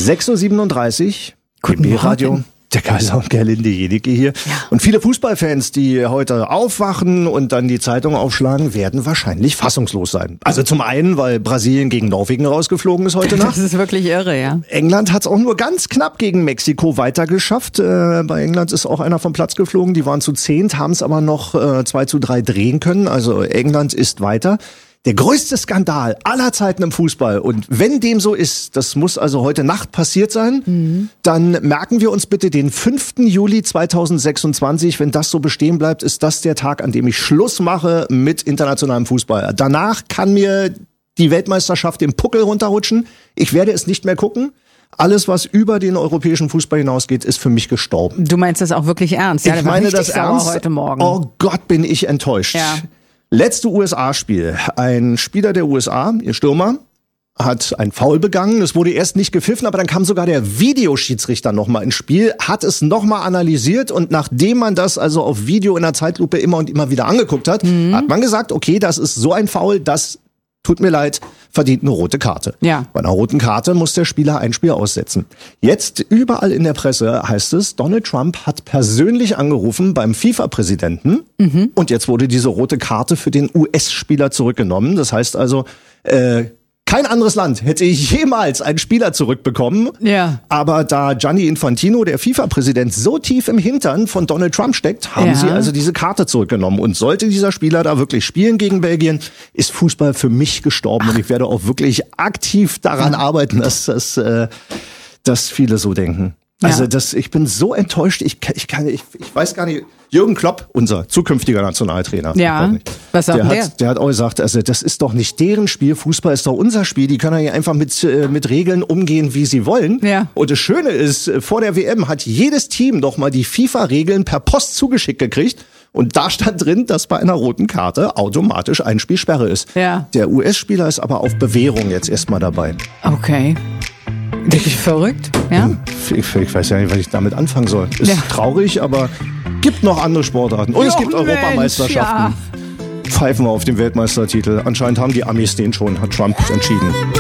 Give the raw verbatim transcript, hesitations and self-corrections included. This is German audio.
sechs Uhr siebenunddreißig, Guten G B-Radio. Morgen. Der Kaiser und Gerlinde Jenike hier. Ja. Und viele Fußballfans, die heute aufwachen und dann die Zeitung aufschlagen, werden wahrscheinlich fassungslos sein. Also zum einen, weil Brasilien gegen Norwegen rausgeflogen ist heute Nacht. Das ist wirklich irre, ja. England hat es auch nur ganz knapp gegen Mexiko weitergeschafft. Äh, bei England ist auch einer vom Platz geflogen. Die waren zu zehnt, haben es aber noch äh, zwei zu drei drehen können. Also England ist weiter. Der größte Skandal aller Zeiten im Fußball. Und wenn dem so ist, das muss also heute Nacht passiert sein, mhm. dann merken wir uns bitte den fünften Juli zweitausendsechsundzwanzig. Wenn das so bestehen bleibt, ist das der Tag, an dem ich Schluss mache mit internationalem Fußball. Danach kann mir die Weltmeisterschaft den Puckel runterrutschen. Ich werde es nicht mehr gucken. Alles, was über den europäischen Fußball hinausgeht, ist für mich gestorben. Du meinst das auch wirklich ernst? Ja, ich meine das ernst. Heute Morgen. Oh Gott, bin ich enttäuscht. Ja. Letzte U S A-Spiel. Ein Spieler der U S A, ihr Stürmer, hat ein Foul begangen. Es wurde erst nicht gepfiffen, aber dann kam sogar der Videoschiedsrichter nochmal ins Spiel, hat es nochmal analysiert und nachdem man das also auf Video in der Zeitlupe immer und immer wieder angeguckt hat, mhm. hat man gesagt, okay, das ist so ein Foul, das tut mir leid, verdient eine rote Karte. Ja. Bei einer roten Karte muss der Spieler ein Spiel aussetzen. Jetzt überall in der Presse heißt es, Donald Trump hat persönlich angerufen beim FIFA-Präsidenten mhm. und jetzt wurde diese rote Karte für den U S-Spieler zurückgenommen. Das heißt also, äh, kein anderes Land hätte jemals einen Spieler zurückbekommen. Ja. Aber da Gianni Infantino, der FIFA-Präsident, so tief im Hintern von Donald Trump steckt, haben ja. sie also diese Karte zurückgenommen. Und sollte dieser Spieler da wirklich spielen gegen Belgien, ist Fußball für mich gestorben. Ach. Und ich werde auch wirklich aktiv daran ja. arbeiten, dass, dass, äh, dass viele so denken. Also ja. das, ich bin so enttäuscht, ich, ich, kann, ich, ich weiß gar nicht, Jürgen Klopp, unser zukünftiger Nationaltrainer. Ja, was sagt der? der? Hat, der hat auch gesagt, also das ist doch nicht deren Spiel, Fußball ist doch unser Spiel, die können ja hier einfach mit, mit Regeln umgehen, wie sie wollen. Ja. Und das Schöne ist, vor der W M hat jedes Team doch mal die FIFA-Regeln per Post zugeschickt gekriegt. Und da stand drin, dass bei einer roten Karte automatisch ein Spiel Sperre ist. Ja. Der U S-Spieler ist aber auf Bewährung jetzt erstmal dabei. Okay. Wirklich verrückt, ja? Ich, ich weiß ja nicht, was ich damit anfangen soll. Ist ja. traurig, aber gibt noch andere Sportarten. Und Jo, es gibt Mensch, Europameisterschaften. ja. Pfeifen wir auf den Weltmeistertitel. Anscheinend haben die Amis den schon, hat Trump entschieden.